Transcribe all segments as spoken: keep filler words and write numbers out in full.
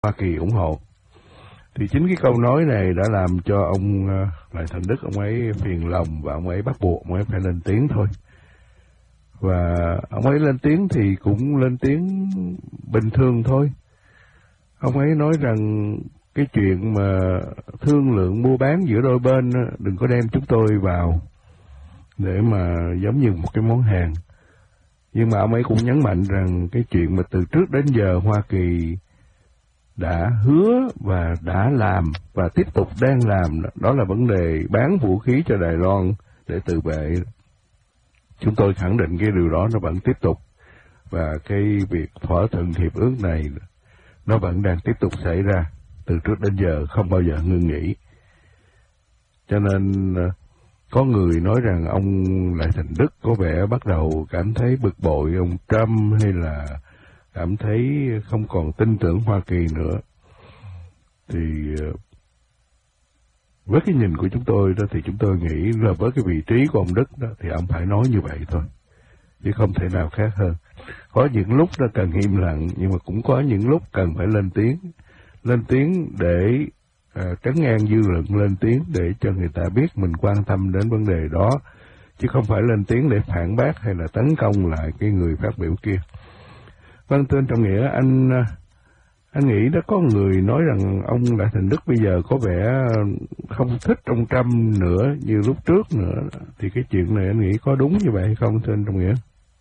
Hoa Kỳ ủng hộ. Thì chính cái câu nói này đã làm cho ông Lại Thành Đức, ông ấy phiền lòng và ông ấy bắt buộc ông ấy phải lên tiếng thôi. Và ông ấy lên tiếng thì cũng lên tiếng bình thường thôi. Ông ấy nói rằng cái chuyện mà thương lượng mua bán giữa đôi bên đừng có đem chúng tôi vào để mà giống như một cái món hàng. Nhưng mà ông ấy cũng nhấn mạnh rằng cái chuyện mà từ trước đến giờ Hoa Kỳ đã hứa và đã làm và tiếp tục đang làm, đó là vấn đề bán vũ khí cho Đài Loan để tự vệ. Chúng tôi khẳng định cái điều đó nó vẫn tiếp tục, và cái việc thỏa thuận hiệp ước này nó vẫn đang tiếp tục xảy ra từ trước đến giờ, không bao giờ ngưng nghỉ. Cho nên có người nói rằng ông Lại Thành Đức có vẻ bắt đầu cảm thấy bực bội ông Trump, hay là cảm thấy không còn tin tưởng Hoa Kỳ nữa. Thì với cái nhìn của chúng tôi đó, thì chúng tôi nghĩ là với cái vị trí của ông Đức đó, thì ông phải nói như vậy thôi, chứ không thể nào khác hơn. Có những lúc nó cần im lặng, nhưng mà cũng có những lúc cần phải lên tiếng. Lên tiếng để uh, trấn an dư luận, lên tiếng để cho người ta biết mình quan tâm đến vấn đề đó, chứ không phải lên tiếng để phản bác hay là tấn công lại cái người phát biểu kia. Vâng, thưa anh Trọng Nghĩa, anh anh nghĩ đó có người nói rằng ông Lại Thành Đức bây giờ có vẻ không thích ông Trump nữa như lúc trước nữa, thì cái chuyện này anh nghĩ có đúng như vậy hay không, thưa anh Trọng Nghĩa?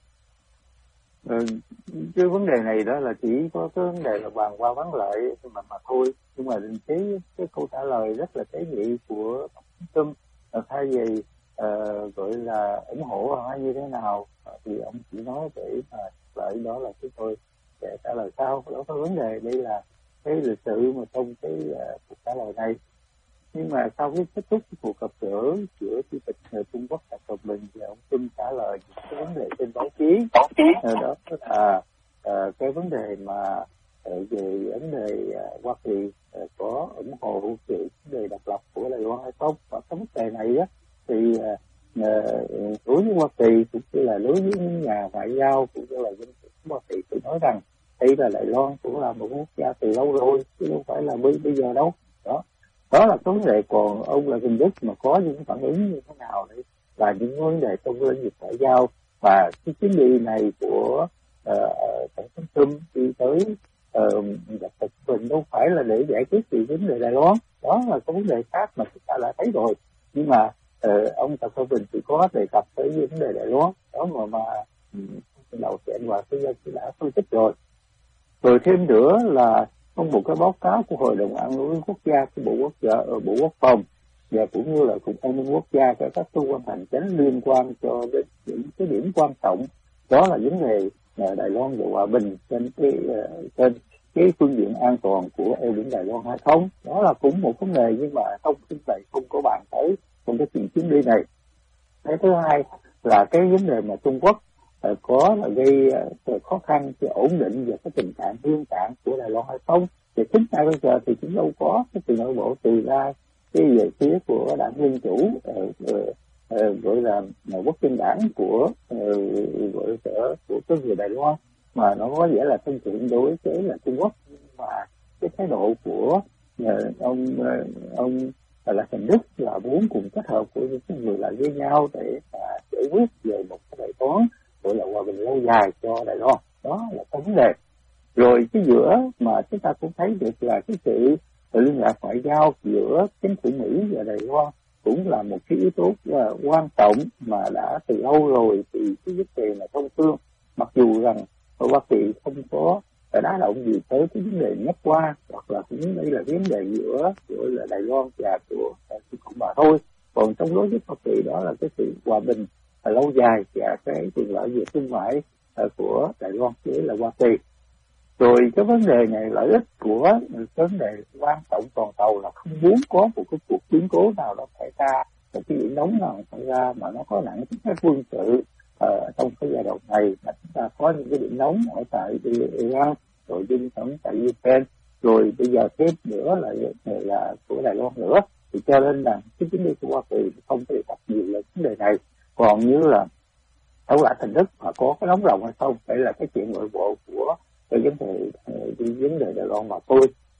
Ừ, cái vấn đề này đó là chỉ có cái vấn đề là bàn qua vấn lợi mà mà thôi. Nhưng mà cái cái câu trả lời rất là tế nhị của Trump là thay vì uh, gọi là ủng hộ hay như thế nào thì ông chỉ nói để mà lợi, đó là chúng tôi sẽ trả lời sau. Đó có vấn đề đây là cái lịch sử mà trong cái uh, cuộc trả lời này. Nhưng mà sau cái kết thúc cuộc gặp gỡ giữa chủ tịch Trung Quốc Tập Cận Bình và ông Trump trả lời những cái vấn đề trên báo chí, báo chí. đó là uh, cái vấn đề mà uh, về vấn đề uh, Hoa Kỳ uh, có ủng hộ về vấn đề độc lập của Đài Loan hay không, và cái vấn đề này á thì uh, uh, đối với Hoa Kỳ cũng như là đối với những nhà ngoại giao cũng như là dân chủ Hoa Kỳ thì nói rằng đây là Đài Loan cũng là một quốc gia từ lâu rồi, chứ không phải là bây, bây giờ đâu. Đó đó là cái vấn đề. Còn ông là Bình Đức mà có những phản ứng như thế nào đấy là những vấn đề trong lĩnh vực ngoại giao. Và cái chuyến đi này của tổng thống Trump đi tới gặp Tập Cận Bình đâu phải là để giải quyết gì vấn đề Đài Loan, đó là cái vấn đề khác mà chúng ta đã thấy rồi. Nhưng mà uh, ông Tập Cận Bình chỉ có đề cập tới vấn đề Đài Loan đó mà mà đầu tiên và tư dân đã phân tích rồi. Rồi thêm nữa là trong một cái báo cáo của Hội đồng An ninh Quốc gia của Bộ Quốc gia ở Bộ Quốc phòng và cũng như là Cục An ninh Quốc gia các các cơ quan hành chính liên quan cho đến những cái điểm quan trọng, đó là vấn đề Đài Loan và hòa bình trên cái trên cái phương diện an toàn của eo biển Đài Loan hay không, đó là cũng một vấn đề. Nhưng mà không chính này không có bàn tới trong cái chuyện chuyến đi này. Cái thứ hai là cái vấn đề mà Trung Quốc uh, có là gây uh, khó khăn cho ổn định và cái tình trạng nguyên trạng của Đài Loan hay không. Thì chính tại bây giờ thì cũng đâu có cái từ nội bộ từ ra cái về phía của đảng Dân Chủ uh, uh, uh, gọi là uh, quốc dân đảng của uh, gọi là của cái người Đài Loan mà nó có vẻ là thân thiện đối với là Trung Quốc. Mà cái thái độ của uh, ông uh, ông Lại Thành Đức là muốn cùng kết hợp của những người lại với nhau để uh, giải quyết về một cái bài toán gọi là hòa bình lâu dài cho Đài Loan. Đó là cái vấn đề. Rồi cái giữa mà chúng ta cũng thấy được là cái sự liên lạc ngoại giao giữa chính phủ Mỹ và Đài Loan cũng là một cái yếu tố uh, quan trọng mà đã từ lâu rồi thì cái vấn đề là thông thương. Mặc dù rằng ở Hoa Kỳ không có đá động gì tới cái vấn đề nhất qua, hoặc là cũng đây là vấn đề giữa gọi là Đài Loan và của Cộng hòa thôi. Còn trong đối với Hoa Kỳ đó là cái sự hòa bình là lâu dài và cái quyền lợi về thương mại uh, của Đài Loan với là Hoa Kỳ. Rồi cái vấn đề này lợi ích của vấn đề quan trọng toàn cầu là không muốn có một cái cuộc biến cố nào đó xảy ra, một cái điểm nóng nào xảy ra mà nó có nặng tính chất quân sự uh, trong cái giai đoạn này, mà chúng ta có những cái điểm nóng ở tại Iran, rồi dân sống tại Ukraine, rồi bây giờ tiếp nữa là là của Đài Loan nữa. Thì cho nên là cái chính đi của Hoa Kỳ không thể đặt nhiều về vấn đề này. Còn như là ông Lại Thành Đức mà có cái nóng lòng hay không, phải là cái chuyện nội bộ của cái vấn đề cái vấn đề Đài Loan mà thôi.